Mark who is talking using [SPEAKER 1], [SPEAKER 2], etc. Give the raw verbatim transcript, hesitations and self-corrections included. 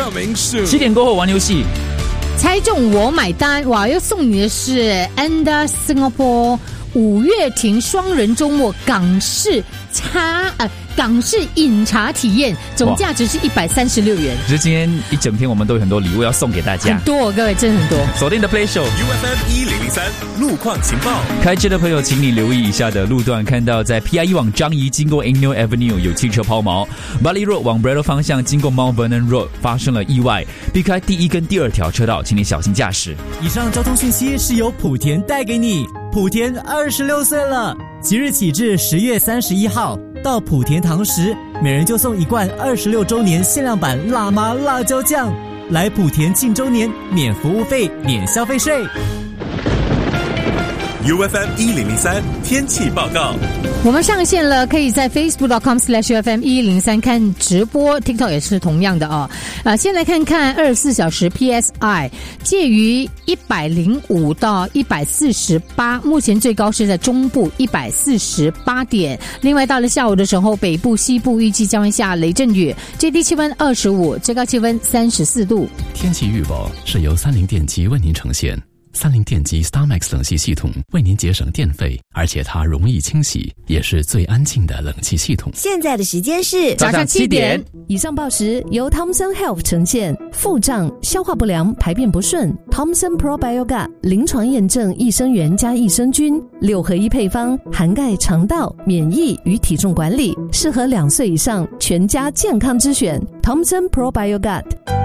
[SPEAKER 1] coming soon。
[SPEAKER 2] 七点过后玩游戏，
[SPEAKER 3] 猜中我买单！哇，要送你的是 Anda Singapore 五月亭双人周末港式茶呃港式饮茶体验，总价值是一百三十六元。
[SPEAKER 2] 其实今天一整天我们都有很多礼物要送给大家，
[SPEAKER 3] 很多，各位真的很多。
[SPEAKER 2] 锁定的 Play Show
[SPEAKER 1] U F M 一零零三路况情报，
[SPEAKER 2] 开车的朋友请你留意以下的路段，看到在 P I E 往樟宜经过 Angel Avenue 有汽车抛锚， Bali Road 往 Braddell 方向经过 Mount Vernon Road 发生了意外，避开第一跟第二条车道，请你小心驾驶。
[SPEAKER 4] 以上交通讯息是由莆田带给你。莆田二十六岁了，即日起至十月三十一号到莆田堂食，每人就送一罐二十六周年限量版辣妈辣椒酱。来莆田庆周年，免服务费，免消费税。
[SPEAKER 1] U F M 一零零三天气报告，
[SPEAKER 3] 我们上线了，可以在 facebook dot com slash U F M 一零三看直播 ，TikTok 也是同样的哦。呃，先来看看二十四小时 P S I 介于一百零五到一百四十八，目前最高是在中部一百四十八点。另外到了下午的时候，北部、西部预计将会下雷阵雨，最低气温二十五，最高气温三十四度。
[SPEAKER 5] 天气预报是由三菱电机为您呈现。三菱电机 StarMax 冷气系统为您节省电费，而且它容易清洗，也是最安静的冷气系统。
[SPEAKER 6] 现在的时间是
[SPEAKER 3] 早上七点。
[SPEAKER 6] 以上报时由 Thomson Health 呈现。腹胀、消化不良、排便不顺 Thomson Probiotic 临床验证益生元加益生菌六合一配方，涵盖肠道、免疫与体重管理，适合两岁以上全家健康之选 Thomson Probiotic。